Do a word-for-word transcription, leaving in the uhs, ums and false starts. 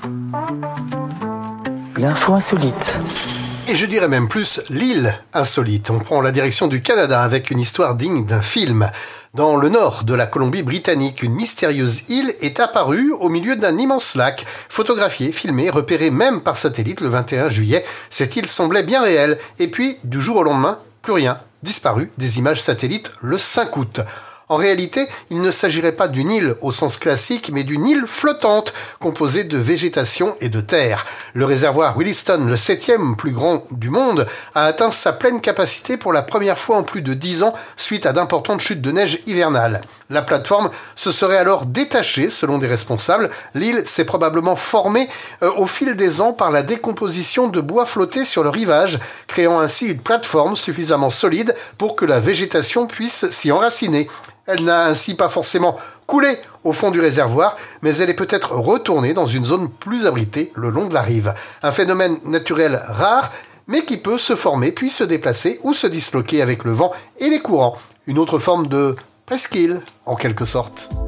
L'info insolite. Et je dirais même plus l'île insolite. On prend la direction du Canada avec une histoire digne d'un film. Dans le nord de la Colombie-Britannique, une mystérieuse île est apparue au milieu d'un immense lac. Photographiée, filmée, repérée même par satellite le vingt et un juillet, cette île semblait bien réelle. Et puis, du jour au lendemain, plus rien. Disparu des images satellites le cinq août. En réalité, il ne s'agirait pas d'une île au sens classique, mais d'une île flottante, composée de végétation et de terre. Le réservoir Williston, le septième plus grand du monde, a atteint sa pleine capacité pour la première fois en plus de dix ans, suite à d'importantes chutes de neige hivernales. La plateforme se serait alors détachée, selon des responsables. L'île s'est probablement formée euh, au fil des ans par la décomposition de bois flottés sur le rivage, créant ainsi une plateforme suffisamment solide pour que la végétation puisse s'y enraciner. Elle n'a ainsi pas forcément coulé au fond du réservoir, mais elle est peut-être retournée dans une zone plus abritée le long de la rive. Un phénomène naturel rare, mais qui peut se former puis se déplacer ou se disloquer avec le vent et les courants. Une autre forme de presqu'île, en quelque sorte.